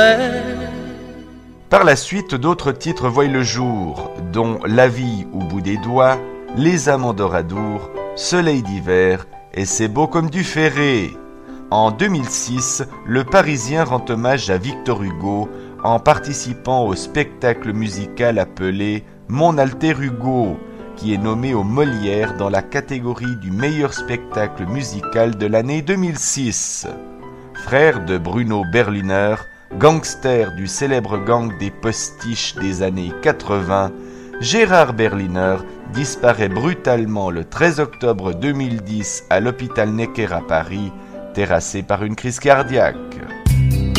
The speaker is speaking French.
Par la suite, d'autres titres voient le jour, dont La vie au bout des doigts, Les amants d'Oradour, Soleil d'hiver et C'est beau comme du Ferré. En 2006, le Parisien rend hommage à Victor Hugo en participant au spectacle musical appelé Mon Alter Hugo, qui est nommé aux Molières dans la catégorie du meilleur spectacle musical de l'année 2006. Frère de Bruno Berliner, gangster du célèbre gang des postiches des années 80, Gérard Berliner disparaît brutalement le 13 octobre 2010 à l'hôpital Necker à Paris, terrassé par une crise cardiaque.